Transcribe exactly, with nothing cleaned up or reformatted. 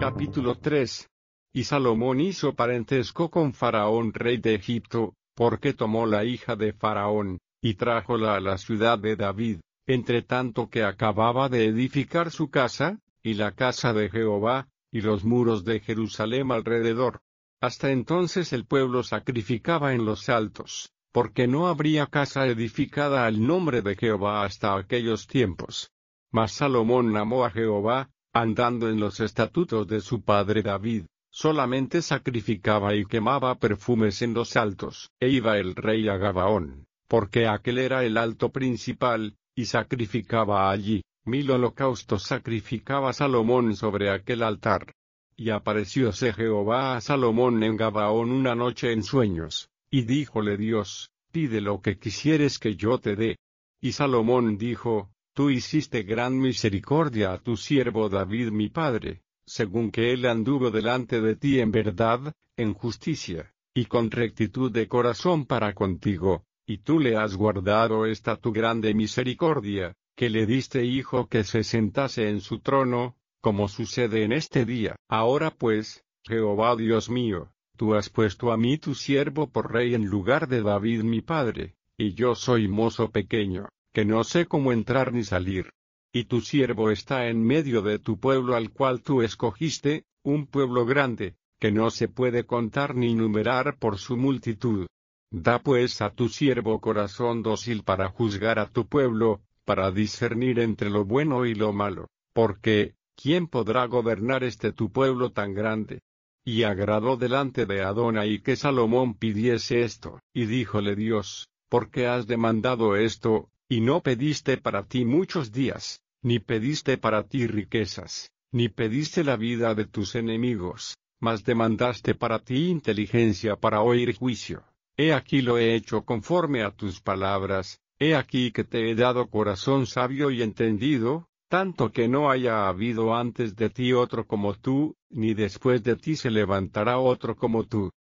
Capítulo tres. Y Salomón hizo parentesco con Faraón rey de Egipto, porque tomó la hija de Faraón, y trájola a la ciudad de David, entre tanto que acababa de edificar su casa, y la casa de Jehová, y los muros de Jerusalén alrededor. Hasta entonces el pueblo sacrificaba en los altos, porque no habría casa edificada al nombre de Jehová hasta aquellos tiempos. Mas Salomón amó a Jehová, andando en los estatutos de su padre David, solamente sacrificaba y quemaba perfumes en los altos. E iba el rey a Gabaón, porque aquel era el alto principal, y sacrificaba allí. Mil holocaustos sacrificaba Salomón sobre aquel altar. Y aparecióse Jehová a Salomón en Gabaón una noche en sueños, y díjole Dios: pide lo que quisieres que yo te dé. Y Salomón dijo: Tú hiciste gran misericordia a tu siervo David mi padre, según que él anduvo delante de ti en verdad, en justicia, y con rectitud de corazón para contigo, y tú le has guardado esta tu grande misericordia, que le diste hijo que se sentase en su trono, como sucede en este día. Ahora pues, Jehová Dios mío, tú has puesto a mí tu siervo por rey en lugar de David mi padre, y yo soy mozo pequeño, que no sé cómo entrar ni salir. Y tu siervo está en medio de tu pueblo al cual tú escogiste, un pueblo grande, que no se puede contar ni numerar por su multitud. Da pues a tu siervo corazón dócil para juzgar a tu pueblo, para discernir entre lo bueno y lo malo, porque, ¿quién podrá gobernar este tu pueblo tan grande? Y agradó delante de Adonai que Salomón pidiese esto, y díjole Dios: ¿por qué has demandado esto, y no pediste para ti muchos días, ni pediste para ti riquezas, ni pediste la vida de tus enemigos, mas demandaste para ti inteligencia para oír juicio? He aquí lo he hecho conforme a tus palabras, he aquí que te he dado corazón sabio y entendido, tanto que no haya habido antes de ti otro como tú, ni después de ti se levantará otro como tú.